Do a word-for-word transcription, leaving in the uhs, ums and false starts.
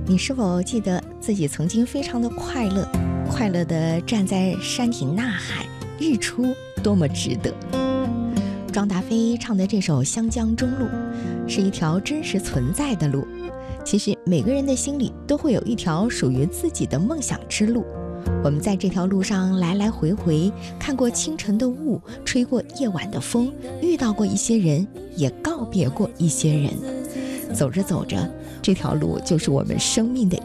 你是否记得自己曾经非常的快乐，快乐地站在山体呐喊，日出多么值得。庄达菲唱的这首《湘江中路》是一条真实存在的路，其实每个人的心里都会有一条属于自己的梦想之路。我们在这条路上来来回回，看过清晨的雾，吹过夜晚的风，遇到过一些人，也告别过一些人。走着走着，这条路就是我们生命的